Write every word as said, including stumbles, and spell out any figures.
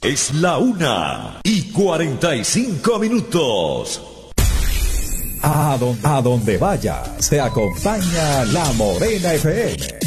Es la una y cuarenta y cinco minutos. A donde, a donde vaya, se acompaña La Morena F M.